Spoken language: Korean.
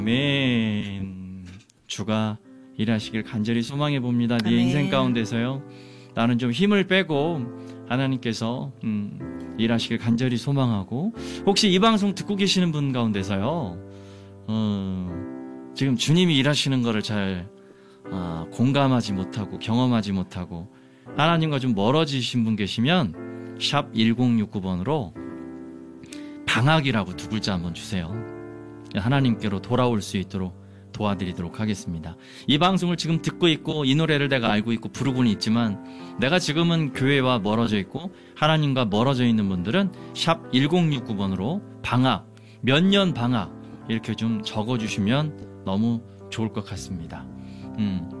아멘. 주가 일하시길 간절히 소망해 봅니다. 네 아멘. 인생 가운데서요. 나는 좀 힘을 빼고 하나님께서 일하시길 간절히 소망하고, 혹시 이 방송 듣고 계시는 분 가운데서요, 지금 주님이 일하시는 거를 잘 공감하지 못하고 경험하지 못하고 하나님과 좀 멀어지신 분 계시면 샵 1069번으로 방학이라고 두 글자 한번 주세요. 하나님께로 돌아올 수 있도록 도와드리도록 하겠습니다. 이 방송을 지금 듣고 있고 이 노래를 내가 알고 있고 부르고는 있지만 내가 지금은 교회와 멀어져 있고 하나님과 멀어져 있는 분들은 샵 1069번으로 방학, 몇 년 방학 이렇게 좀 적어주시면 너무 좋을 것 같습니다.